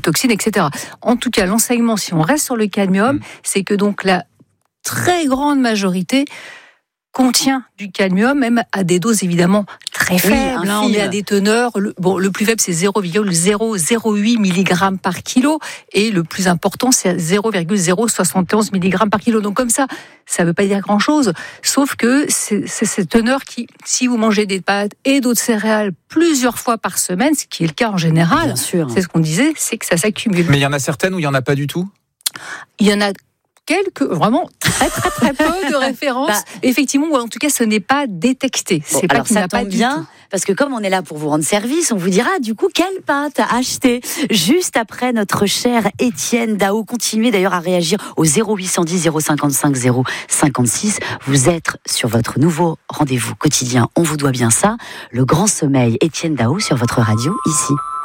toxines, etc. En tout cas, l'enseignement, si on reste sur le cadmium, c'est que donc la très grande majorité contient du cadmium, même à des doses évidemment très faibles. On est à des teneurs. Le plus faible, c'est 0,008 mg par kilo, et le plus important, c'est 0,071 mg par kilo. Donc comme ça ne veut pas dire grand-chose, sauf que c'est cette teneur qui, si vous mangez des pâtes et d'autres céréales plusieurs fois par semaine, ce qui est le cas en général, c'est ce qu'on disait, c'est que ça s'accumule. Mais il y en a certaines où il n'y en a pas du tout ? Il y en a quelques, vraiment très peu de références, effectivement, ou en tout cas ce n'est pas détecté. C'est pas qu'il n'y a pas bien, du tout. Parce que comme on est là pour vous rendre service, on vous dira du coup quelle pâte acheter. Juste après notre cher Étienne Daho, continuez d'ailleurs à réagir au 0810 055 056. Vous êtes sur votre nouveau rendez-vous quotidien, on vous doit bien ça, le grand sommeil. Étienne Daho sur votre radio ici.